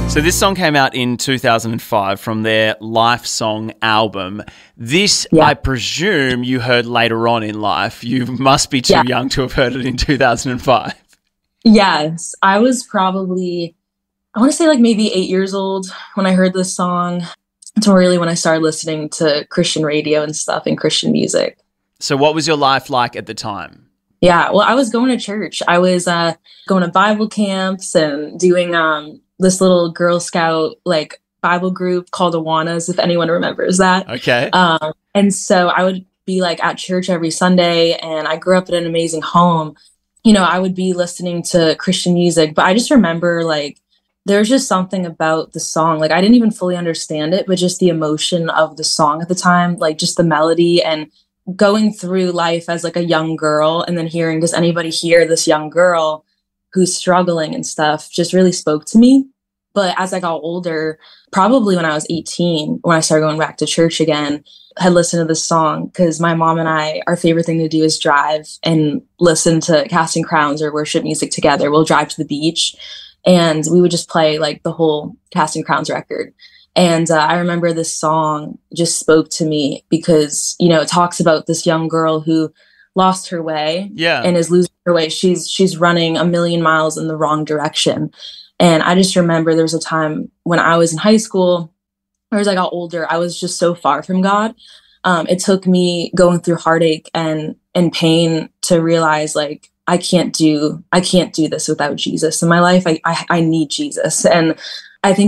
So this song came out in 2005 from their Life Song album. This, I presume, you heard later on in life. You must be too young to have heard it in 2005. Yes, I was probably, I want to say like maybe 8 years old when I heard this song. It's really when I started listening to Christian radio and stuff and Christian music. So what was your life like at the time? Yeah, well, I was going to church. I was going to Bible camps and doing this little Girl Scout like Bible group called Awanas, if anyone remembers that. Okay. And so I would be like at church every Sunday, and I grew up in an amazing home. You know, I would be listening to Christian music, but I just remember like there's just something about the song. Like I didn't even fully understand it, but just the emotion of the song at the time, like just the melody and going through life as like a young girl and then hearing, does anybody hear this young girl who's struggling and stuff, just really spoke to me. But as I got older, probably when I was 18, when I started going back to church again, I had listened to this song because my mom and I, our favorite thing to do is drive and listen to Casting Crowns or worship music together. We'll drive to the beach and we would just play like the whole Casting Crowns record. And I remember this song just spoke to me because, you know, it talks about this young girl who lost her way and is losing her way. She's running a million miles in the wrong direction. And I just remember there was a time when I was in high school, or as I got older, I was just so far from God. It took me going through heartache and pain to realize like, I can't do this without Jesus in my life. I need Jesus. And I think